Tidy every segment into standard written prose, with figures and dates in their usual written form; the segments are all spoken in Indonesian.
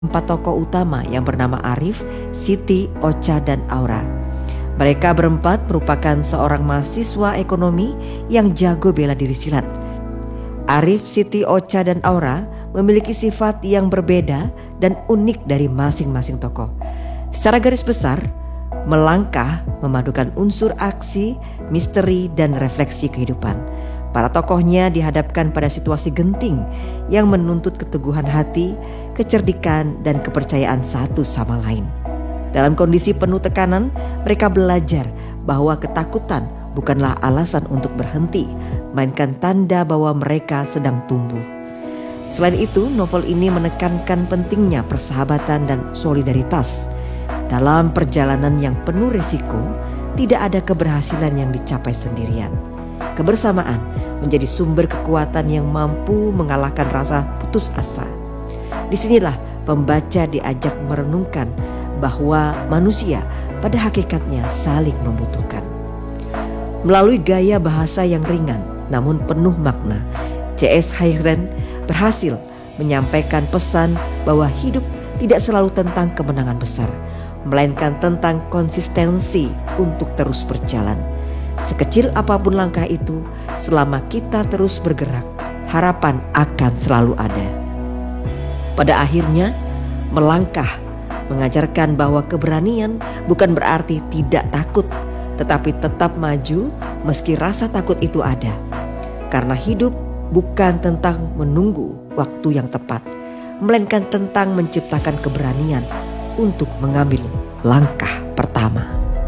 4 tokoh utama yang bernama Arif, Siti, Ocha, dan Aura. Mereka berempat merupakan seorang mahasiswa ekonomi yang jago bela diri silat. Arif, Siti, Ocha, dan Aura memiliki sifat yang berbeda dan unik dari masing-masing tokoh. Secara garis besar, Melangkah memadukan unsur aksi, misteri, dan refleksi kehidupan. Para tokohnya dihadapkan pada situasi genting yang menuntut keteguhan hati, kecerdikan, dan kepercayaan satu sama lain. Dalam kondisi penuh tekanan, mereka belajar bahwa ketakutan bukanlah alasan untuk berhenti, melainkan tanda bahwa mereka sedang tumbuh. Selain itu, novel ini menekankan pentingnya persahabatan dan solidaritas. Dalam perjalanan yang penuh risiko, tidak ada keberhasilan yang dicapai sendirian. Kebersamaan menjadi sumber kekuatan yang mampu mengalahkan rasa putus asa. Disinilah pembaca diajak merenungkan bahwa manusia pada hakikatnya saling membutuhkan. Melalui gaya bahasa yang ringan namun penuh makna, C.S. Hayren berhasil menyampaikan pesan bahwa hidup tidak selalu tentang kemenangan besar, melainkan tentang konsistensi untuk terus berjalan. Sekecil apapun langkah itu, selama kita terus bergerak, harapan akan selalu ada. Pada akhirnya, melangkah mengajarkan bahwa keberanian bukan berarti tidak takut, tetapi tetap maju meski rasa takut itu ada. Karena hidup bukan tentang menunggu waktu yang tepat, melainkan tentang menciptakan keberanian untuk mengambil langkah pertama.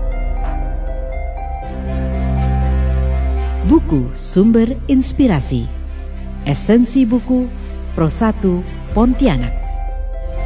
Buku Sumber Inspirasi. Esensi buku Pro 1 Pontianak.